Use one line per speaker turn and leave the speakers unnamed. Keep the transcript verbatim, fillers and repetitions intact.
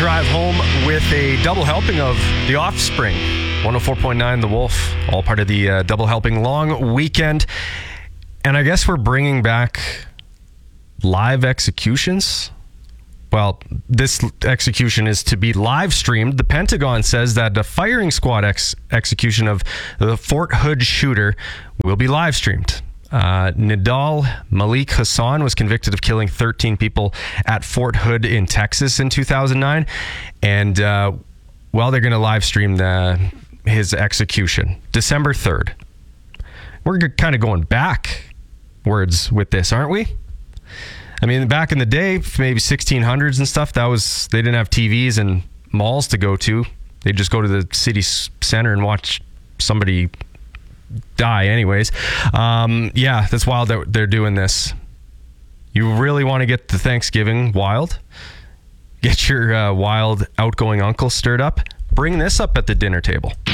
drive home with a double helping of The Offspring. one oh four point nine The Wolf, all part of the uh, double helping long weekend. And I guess we're bringing back live executions. Well, this execution is to be live streamed. The Pentagon says that the firing squad ex- execution of the Fort Hood shooter will be live streamed. Uh, Nidal Malik Hassan was convicted of killing thirteen people at Fort Hood in Texas in two thousand nine. And, uh, well, they're going to live stream the, his execution December third. We're kind of going backwards with this, aren't we? I mean, back in the day, maybe sixteen hundreds and stuff, that was, they didn't have T Vs and malls to go to. They'd just go to the city center and watch somebody die anyways. Um, yeah, that's wild that they're doing this. You really want to get the Thanksgiving wild? Get your uh, wild outgoing uncle stirred up? Bring this up at the dinner table.